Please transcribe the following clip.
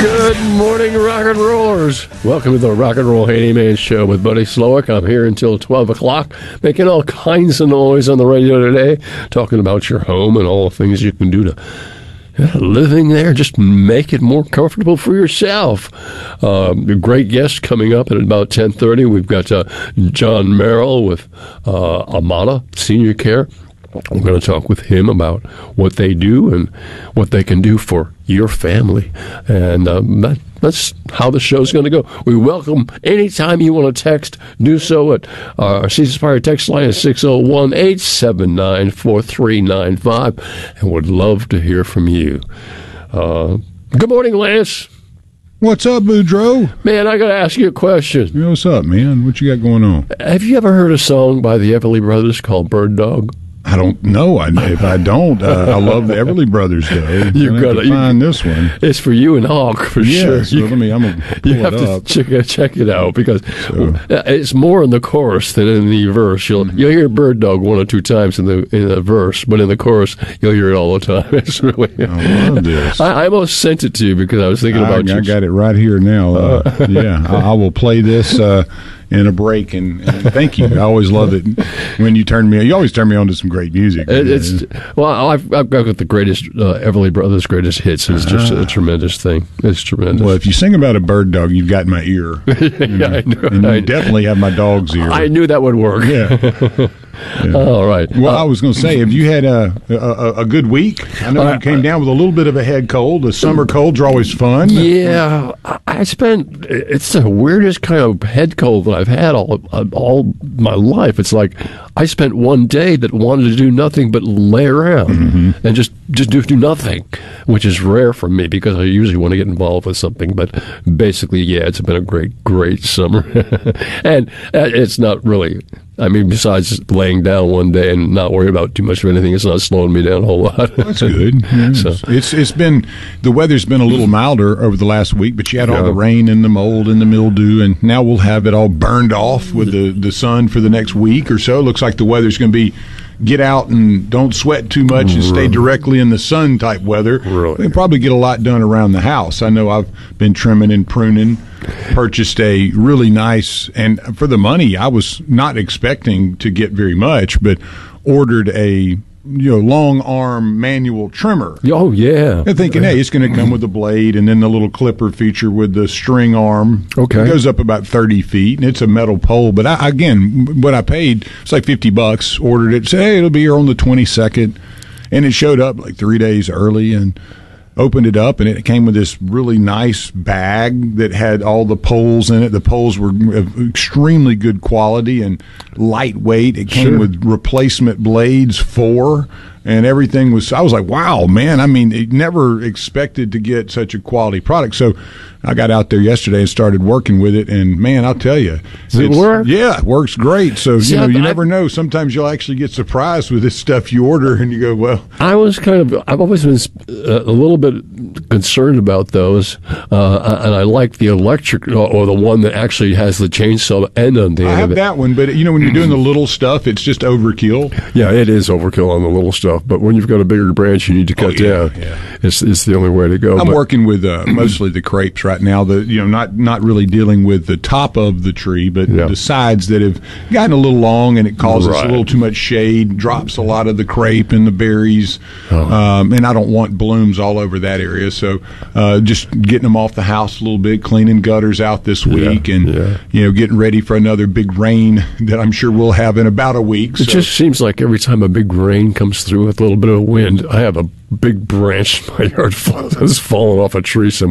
Good morning, rock and rollers. Welcome to the Rock and Roll Handyman Show with Buddy Slowick. I'm here until 12 o'clock, making all kinds of noise on the radio today, talking about your home and all the things you can do to living there. Just make it more comfortable for yourself. A great guest coming up at about 10:30. We've got John Merrill with Amada Senior Care. I'm going to talk with him about what they do and what they can do for your family. And that's how the show's going to go. We welcome anytime you want to text, do so at our ceasefire text line at 601-879-4395, and would love to hear from you. Good morning, Lance. What's up, Boudreaux? Man, I got to ask you a question. Yeah, what's up, man? What you got going on? Have you ever heard a song by the Everly Brothers called Bird Dog? I don't know. If I don't, I love the Everly Brothers, though. You got to find this one. It's for you and Hawk, for sure. So I'm going to pull you have it up. to check it out, because it's more in the chorus than in the verse. You'll hear Bird Dog one or two times in the verse, but in the chorus, you'll hear it all the time. It's really. I love this. I almost sent it to you because I was thinking about you. I got it right here now. I will play this in a break, and thank you. I always love it when you turn me on. You always turn me on to some great music. I've got the greatest Everly Brothers' greatest hits. It's just a tremendous thing. It's tremendous. Well, if you sing about a bird dog, you've got my ear. Yeah, I know. And you definitely have my dog's ear. I knew that would work. Yeah. Yeah. All right. Well, I was going to say, have you had a good week? I know you came down with a little bit of a head cold. The summer colds are always fun. Yeah, it's the weirdest kind of head cold that I've had all my life. It's like I spent one day that wanted to do nothing but lay around and just do nothing, which is rare for me because I usually want to get involved with something. But basically, yeah, it's been a great summer. And it's not really, I mean, besides laying down one day and not worry about too much of anything, it's not slowing me down a whole lot. That's good. Yeah, so it's been, the weather's been a little milder over the last week, but you had all the rain and the mold and the mildew, and now we'll have it all burned off with the sun for the next week or so. It looks like the weather's going to be get out and don't sweat too much and stay directly in the sun type weather. Really? We can probably get a lot done around the house. I know I've been trimming and pruning, purchased a really nice, and for the money, I was not expecting to get very much, but ordered a long arm manual trimmer. Oh, yeah. I'm thinking, hey, it's going to come with a blade and then the little clipper feature with the string arm. Okay. It goes up about 30 feet, and it's a metal pole. But again, what I paid, it's like $50. Ordered it, said, hey, it'll be here on the 22nd. And it showed up like 3 days early, and opened it up, and it came with this really nice bag that had all the poles in it. The poles were of extremely good quality and lightweight. It came with replacement blades, 4, and everything was, I was like, wow, man. I mean, it never expected to get such a quality product. So I got out there yesterday and started working with it, and man, I'll tell you, does it work? Yeah, it works great. So you never know. Sometimes you'll actually get surprised with this stuff you order, and you go, well. I've always been a little bit concerned about those, and I like the electric or the one that actually has the chainsaw end on the end of it. I have that one, but when you're doing the little stuff, it's just overkill. Yeah, it is overkill on the little stuff, but when you've got a bigger branch you need to cut down, it's the only way to go. I'm working with mostly the crepes right now. Not really dealing with the top of the tree, but the sides that have gotten a little long, and it causes a little too much shade, drops a lot of the crepe and the berries, and I don't want blooms all over that area. So just getting them off the house a little bit, cleaning gutters out this week, and getting ready for another big rain that I'm sure we'll have in about a week. It just seems like every time a big rain comes through with a little bit of wind, I have a big branch in my yard that's fallen off a tree somewhere.